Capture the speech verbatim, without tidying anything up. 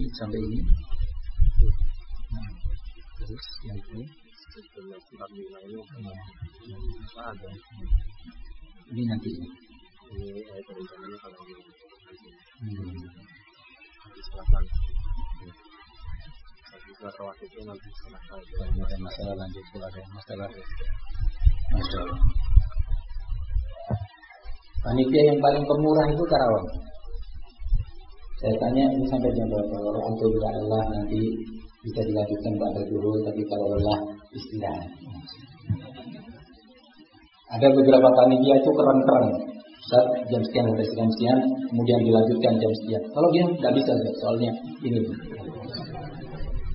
sampai ini. Nah, terus yang ini. Ini nanti. Ini ayat rencananya kalau ini. Hmm. Ada masalah lanjut kalau ada masalah. Masya Allah. Panitia yang paling pemurah itu Karawang. Saya tanya ini sampai jam berapa? Kalau untuk tidak lelah nanti bisa dilanjutkan pada dulu, tapi kalau lelah istirahat. Ada beberapa panitia itu keren-keren. Saat jam sekian sampai jam sekian, kemudian dilanjutkan jam sekian. Kalau dia tidak bisa, soalnya ini